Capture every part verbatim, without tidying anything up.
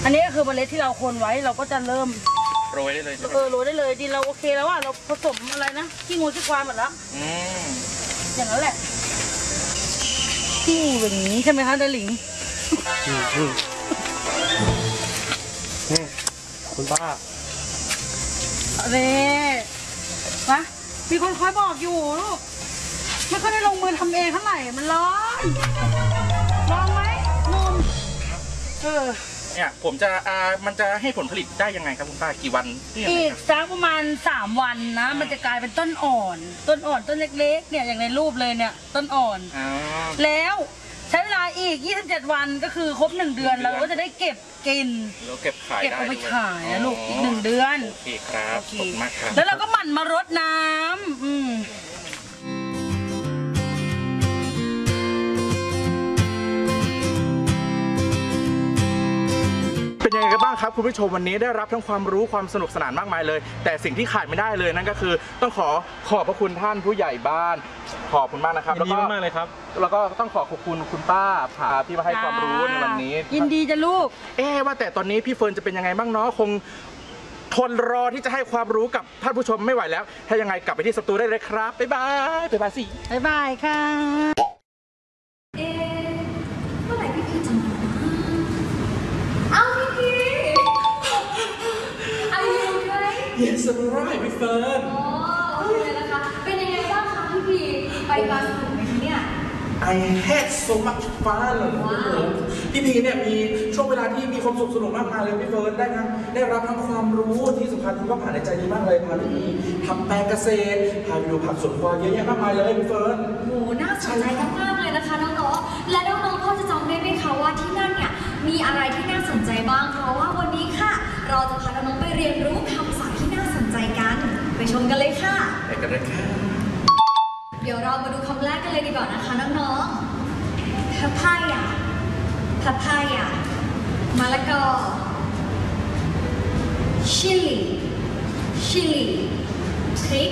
อันนี้ก็คือเมล็ดที่เราคนไว้เราก็จะเริ่มโรยได้เลยเออโรยได้เลยดินเราโอเคแล้วอ่ะเราผสมอะไรนะขี้งูขี้ควายหมดแล้วอืมอย่างนั้นแหละขี้งูอย่างนี้ใช่ไหมคะเดลิงนี่คุณป้าเร่มามีคนคอยบอกอยู่ลูกไม่ค่อยได้ลงมือทำเองเท่าไหร่มันร้อนลองไหมนุ่มเออเนี่ยผมจะอ่ามันจะให้ผลผลิตได้ยังไงครับคุณป้ากี่วันอีกสักประมาณสามวันนะมันจะกลายเป็นต้นอ่อนต้นอ่อนต้นเล็กๆเนี่ยอย่างในรูปเลยเนี่ยต้นอ่อนแล้วใช้เวลาอีกยี่สิบเจ็ดวันก็คือครบหนึ่งเดือนเราก็จะได้เก็บกินแล้วเก็บขายได้เก็บเอาไปขายนะลูกอีกหนึ่งเดือนโอเคครับขอบคุณมากครับแล้วเราก็หมั่นมารดน้ำอืมเป็นยังไงกันบ้างครับคุณผู้ชมวันนี้ได้รับทั้งความรู้ความสนุกสนานมากมายเลยแต่สิ่งที่ขาดไม่ได้เลยนั่นก็คือต้องขอขอบพระคุณท่านผู้ใหญ่บ้านขอบคุณมากนะครับยินดีมากเลยครับแล้วก็ต้องขอขอบคุณคุณป้าพาที่มาให้ความรู้ในวันนี้ยินดีจะลูกเอ๊ว่าแต่ตอนนี้พี่เฟิร์นจะเป็นยังไงบ้างเนาะคงทนรอที่จะให้ความรู้กับท่านผู้ชมไม่ไหวแล้วถ้ายังไงกลับไปที่สตูได้เลยครับบ๊ายบายบ๊ายบายสิบ๊ายบายค่ะเอ๊เมื่อไหร่พี่พีจะมาเอ้าพี่พี Are you okay? Yes I'm alright พี่เฟิร์นอ๋อโอเคนะคะเป็นยังไงบ้างคะพี่พีไปบาสนุกไหมคะเนี่ย I had so much fun พี่พีเนี่ยมีช่วงเวลาที่มีความสุขสนุกมากมายเลยพี่เฟิร์นได้ทั้งได้รับทั้งความรู้ที่สำคัญคุณก็ผ่านในใจดีมากเลยพาพี่พีทำแปลงเกษตรพาไปดูผักสวนครัวเยอะแยะมากมายเลยพี่เฟิร์นโหน่าสนใจมากๆเลยนะคะน้องๆและน้องๆก็จะจำได้ไหมคะว่าที่นั่นเนี่ยมีอะไรที่น่าสนใจบ้างเพราะว่าวันนี้ค่ะเราจะพาน้องๆไปเรียนรู้คำศัพท์ที่น่าสนใจกันไปชมกันเลยค่ะไปกันเลยค่ะเดี๋ยวเรามาดูคำแรกกันเลยดีกว่านะคะน้องๆ papaya papaya มะละกอ chili chili พริก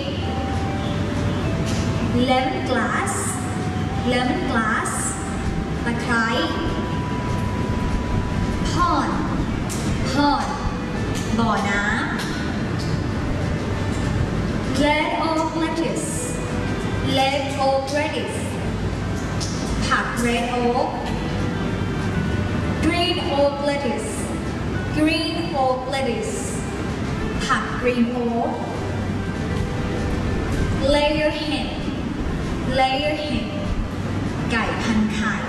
lemon grass lemon grass ตะไคร้ pond pond บ่อน้ำ red oak lettuce red oak lettuce ผัก red oak green oak lettuce green oak lettuce ผัก green oak layer hen layer hen ไก่พันไข่